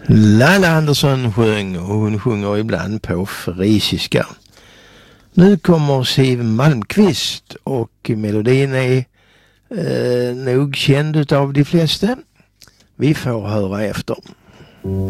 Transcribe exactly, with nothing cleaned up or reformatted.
Lalla Andersson sjöng och hon sjunger ibland på frisiska. Nu kommer Siw Malmkvist och melodin är eh, nog känd av de flesta. Vi får höra efter.